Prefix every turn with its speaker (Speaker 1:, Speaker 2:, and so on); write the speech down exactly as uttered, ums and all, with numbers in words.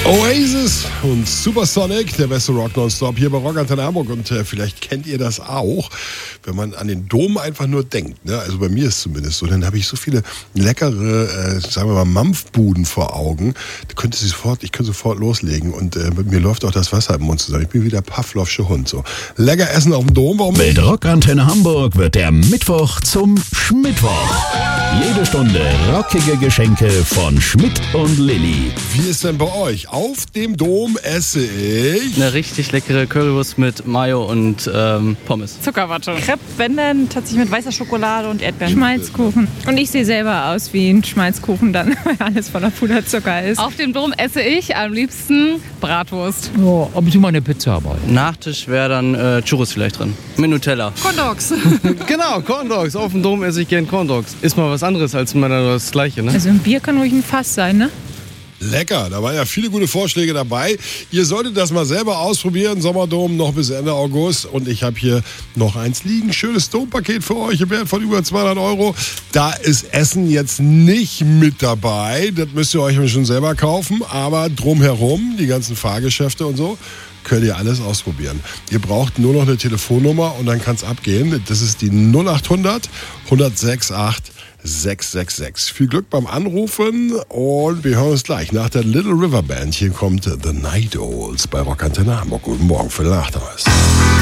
Speaker 1: Oasis und Supersonic, der beste Rock nonstop hier bei Rock Antenne Hamburg. Und äh, vielleicht kennt ihr das auch, wenn man an den Dom einfach nur denkt. Ne? Also bei mir ist es zumindest so. Dann habe ich so viele leckere, äh, sagen wir mal, Mampfbuden vor Augen. Da könnte sie sofort, ich könnte sofort loslegen. Und äh, mir läuft auch das Wasser im Mund zusammen. Ich bin wie der Pavlovsche Hund. So. Lecker essen auf dem Dom, warum nicht?
Speaker 2: Mit Rock Antenne Hamburg wird der Mittwoch zum Schmittwoch. Jede Stunde rockige Geschenke von Schmidt und Lilly.
Speaker 1: Wie ist denn bei euch? Auf dem Dom esse ich
Speaker 3: eine richtig leckere Currywurst mit Mayo und ähm, Pommes.
Speaker 4: Zuckerwatte. Crepe, wenn dann tatsächlich mit weißer Schokolade und Erdbeeren.
Speaker 5: Schmalzkuchen. Und ich sehe selber aus wie ein Schmalzkuchen dann, weil alles voller Puderzucker ist.
Speaker 4: Auf dem Dom esse ich am liebsten Bratwurst.
Speaker 6: Ja, ab und zu mal eine Pizza aber.
Speaker 3: Nachtisch wäre dann äh, Churros vielleicht drin. Mit Nutella.
Speaker 4: Corn Dogs.
Speaker 3: Genau, Corn Dogs. Auf dem Dom esse ich gern Corn Dogs. Ist mal was anderes als immer das Gleiche, ne?
Speaker 5: Also ein Bier kann ruhig ein Fass sein, ne?
Speaker 1: lecker. Da waren ja viele gute Vorschläge dabei. Ihr solltet das mal selber ausprobieren. Sommerdom noch bis Ende August. Und ich habe hier noch eins liegen. Schönes Dompaket für euch im Wert von über zweihundert Euro. Da ist Essen jetzt nicht mit dabei. Das müsst ihr euch schon selber kaufen. Aber drumherum, die ganzen Fahrgeschäfte und so, könnt ihr alles ausprobieren. Ihr braucht nur noch eine Telefonnummer und dann kann es abgehen. Das ist die null acht hundert, hundertsechs acht sechs sechs sechs. Viel Glück beim Anrufen und wir hören uns gleich. Nach der Little River Band hier kommt The Night Owls bei Rock Antenne Hamburg. Guten Morgen, Viertel nach.